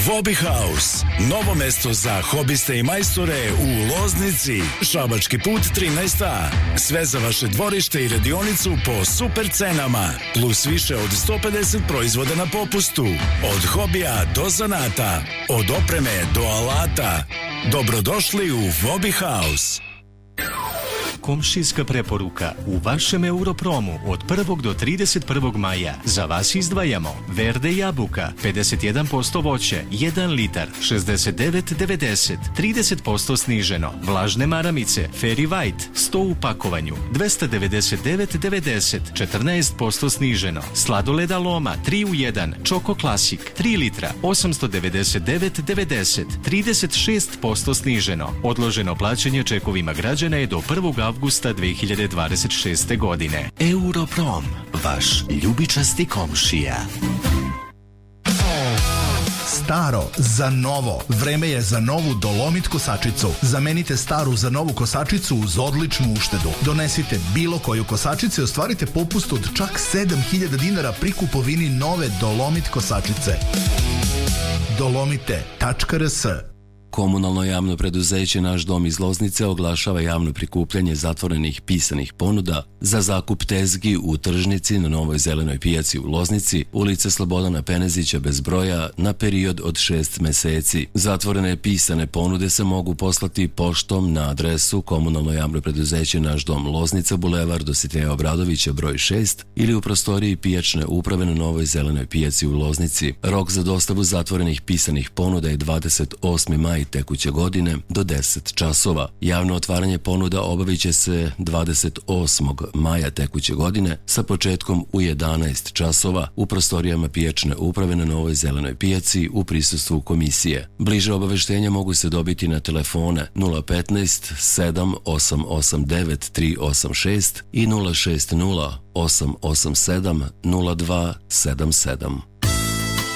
Hobby House, novo mesto za hobiste i majstore u Loznici, Šabački put 13a. Sve za vaše dvorište i radionicu po super cenama, plus više od 150 proizvoda na popustu. Od hobija do zanata, od opreme do alata. Dobrodošli u Hobby House. Komšijska preporuka. U vašem Europromu od 1. do 31. maja za vas izdvajamo Verde jabuka 51% voće 1 litar 69,90, 30% sniženo. Vlažne maramice Fairy White 100 u pakovanju 299,90, 14% sniženo. Sladoleda Loma 3 u 1 Choco Classic 3 litra 899,90, 36% sniženo. Odloženo plaćanje čekovima građana je do 1. avgusta 2026. godine. Europrom, vaš ljubičasti komšija. Staro za novo. Vreme je za novu Dolomit kosačicu. Zamenite staru za novu kosačicu uz odličnu uštedu. Donesite bilo koju kosačicu i ostvarite popust od čak 7.000 dinara pri kupovini nove Dolomit kosačice. Dolomite.rs. Komunalno javno preduzeće Naš dom iz Loznice oglašava javno prikupljanje zatvorenih pisanih ponuda za zakup tezgi u tržnici na Novoj zelenoj pijaci u Loznici, ulica Slobodana Penezića bez broja, na period od 6 meseci. Zatvorene pisane ponude se mogu poslati poštom na adresu Komunalno javno preduzeće Naš dom Loznica, Bulevar Dositeja Obradovića broj 6 ili u prostoriji pijačne uprave na Novoj zelenoj pijaci u Loznici. Rok za dostavu zatvorenih pisanih ponuda je 28. maj tekuće godine do 10 časova. Javno otvaranje ponuda obavit će se 28. maja tekuće godine sa početkom u 11 časova u prostorijama pijačne uprave na Novoj zelenoj pijaci u prisustvu komisije. Bliže obaveštenja mogu se dobiti na telefone 015 7889 386 i 060 887 0277.